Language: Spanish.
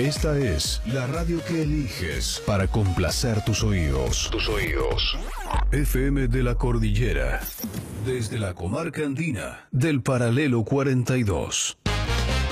Esta es la radio que eliges para complacer tus oídos. FM de la Cordillera. Desde la comarca andina del Paralelo 42.